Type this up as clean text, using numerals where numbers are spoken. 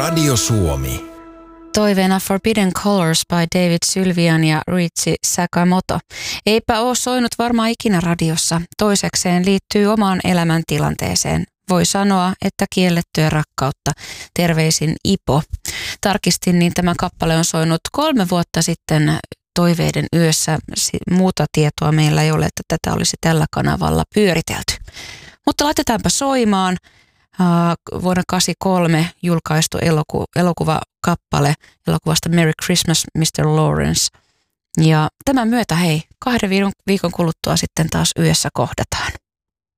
Radio Suomi. Toiveena Forbidden Colors by David Sylvian ja Ryuichi Sakamoto. Eipä ole soinut varmaan ikinä radiossa. Toisekseen liittyy omaan elämäntilanteeseen. Voi sanoa, että kiellettyä rakkautta. Terveisin Ipo. Tarkistin, niin tämä kappale on soinut 3 vuotta sitten Toiveiden yössä. Muuta tietoa meillä ei ole, että tätä olisi tällä kanavalla pyöritelty. Mutta laitetaanpa soimaan. Vuonna 1983 julkaistu elokuvakappale elokuvasta Merry Christmas, Mr. Lawrence. Ja tämän myötä 2 viikon kuluttua sitten taas yössä kohdataan.